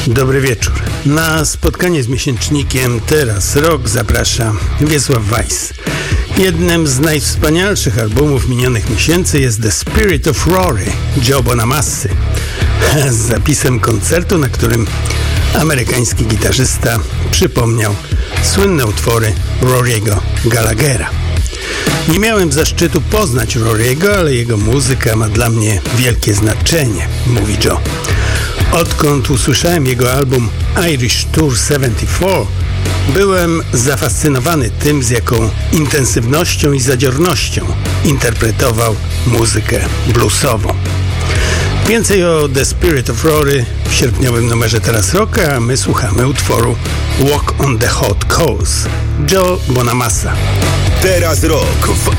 Dobry wieczór. Na spotkanie z miesięcznikiem Teraz Rock zaprasza Wiesław Weiss. Jednym z najwspanialszych albumów minionych miesięcy jest The Spirit of Rory Joe Bonamassy z zapisem koncertu, na którym amerykański gitarzysta przypomniał słynne utwory Rory'ego Gallaghera. Nie miałem zaszczytu poznać Rory'ego, ale jego muzyka ma dla mnie wielkie znaczenie, mówi Joe. Odkąd usłyszałem jego album Irish Tour 74, byłem zafascynowany tym, z jaką intensywnością i zadziornością interpretował muzykę bluesową. Więcej o The Spirit of Rory w sierpniowym numerze Teraz Rocka, a my słuchamy utworu Walk on the Hot Coast, Joe Bonamassa. Teraz Rock w